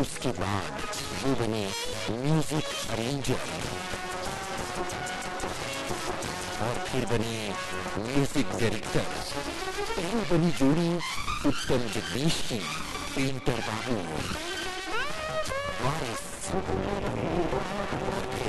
उसके बाद वो बने म्यूजिक अरेंजर और फिर बने म्यूजिक डायरेक्टर। पहले बनी जोड़ी उत्तम जगदीश की पेंटर बाबू वारिस।